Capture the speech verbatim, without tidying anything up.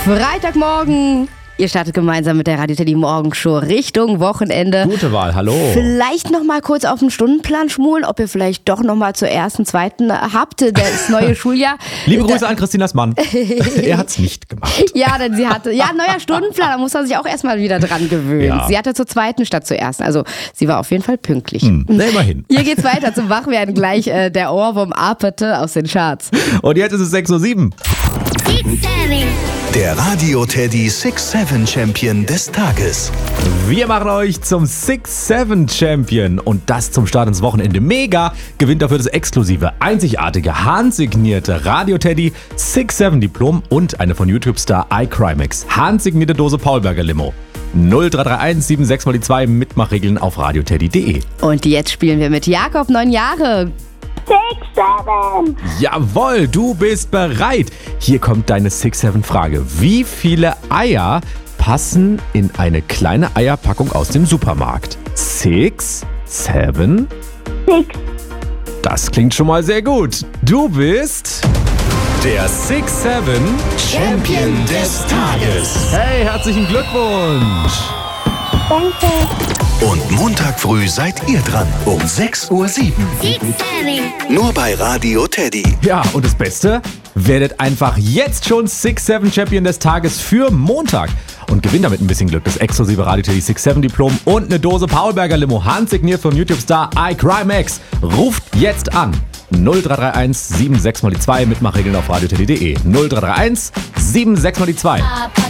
Freitagmorgen. Ihr startet gemeinsam mit der Radio Teddy Morgenshow Richtung Wochenende. Gute Wahl, hallo. Vielleicht noch mal kurz auf den Stundenplan schmulen, ob ihr vielleicht doch noch mal zur ersten, zweiten habt, das neue Schuljahr. Liebe Grüße an Christinas Mann. Er hat's nicht gemacht. Ja, denn sie hatte, ja, neuer Stundenplan, da muss man sich auch erstmal wieder dran gewöhnen. Ja. Sie hatte zur zweiten statt zur ersten, also sie war auf jeden Fall pünktlich. Hm, na, immerhin. Hier geht's weiter zum Wachwerden gleich, äh, der Ohrwurm Aperte aus den Charts. Und jetzt ist es sechs Uhr sieben. Der Radio Teddy six seven Champion des Tages. Wir machen euch zum six seven Champion und das zum Start ins Wochenende. Mega! Gewinnt dafür das exklusive, einzigartige, handsignierte Radio Teddy six seven Diplom und eine von YouTube-Star iCrimex. Handsignierte Dose Paulberger Limo. null drei drei eins sieben sechs mal die zwei Mitmachregeln auf radioteddy punkt de. Und jetzt spielen wir mit Jakob, neun Jahre. six seven. Jawohl, du bist bereit. Hier kommt deine six seven Frage. Wie viele Eier passen in eine kleine Eierpackung aus dem Supermarkt? Six, seven? Six. Das klingt schon mal sehr gut. Du bist der six seven Champion des Tages. Hey, herzlichen Glückwunsch. Danke. Und Montag früh seid ihr dran um sechs Uhr sieben. six seven. Nur bei Radio Teddy. Ja, und das Beste, werdet einfach jetzt schon six seven Champion des Tages für Montag und gewinnt damit ein bisschen Glück. Das exklusive Radio Teddy six seven Diplom und eine Dose Paulberger Limo, handsigniert von YouTube-Star iCrimex. Ruft jetzt an. null drei drei eins sieben sechs mal die zwei, Mitmachregeln auf radioteddy punkt de. null drei drei eins sieben sechs mal die zwei.